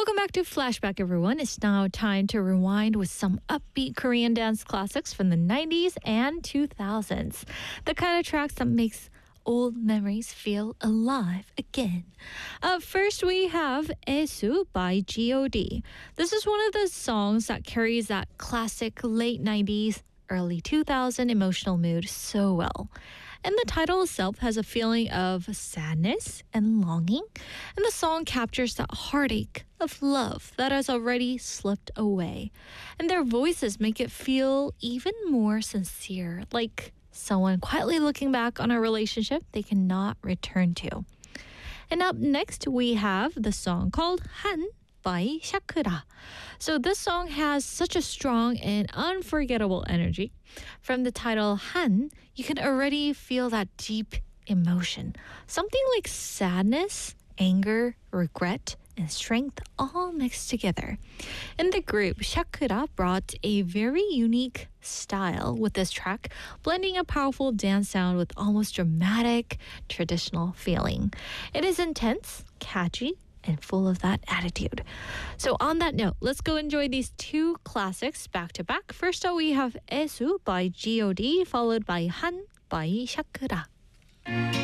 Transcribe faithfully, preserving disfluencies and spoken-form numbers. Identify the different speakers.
Speaker 1: Welcome back to Flashback, everyone. It's now time to rewind with some upbeat Korean dance classics from the nineties and two thousands. The kind of tracks that makes old memories feel alive again. Up first, we have Esu by G O D. This is one of the songs that carries that classic late nineties, early two thousand emotional mood so well. And the title itself has a feeling of sadness and longing, and the song captures that heartache of love that has already slipped away. And their voices make it feel even more sincere, like someone quietly looking back on a relationship they cannot return to. And up next, we have the song called Han by Shakura. So this song has such a strong and unforgettable energy. From the title Han, you can already feel that deep emotion. Something like sadness, anger, regret, and strength all mixed together. In the group, Shakura brought a very unique style with this track, blending a powerful dance sound with almost dramatic, traditional feeling. It is intense, catchy, and full of that attitude. So on that note, let's go enjoy these two classics back to back. First up, we have Esu by G O D, followed by Han by Shakura.